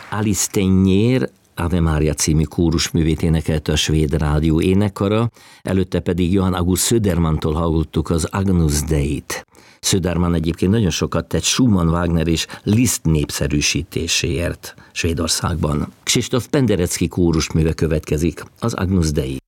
Alice Tegnér Ave Mária című kórusművét énekelte a Svéd Rádió énekkara, előtte pedig Johann August Södermantól hallottuk az Agnus Dei-t. Söderman egyébként nagyon sokat tett Schumann, Wagner és Liszt népszerűsítéséért Svédországban. Krzysztof Penderecki kórusműve következik, az Agnus Dei.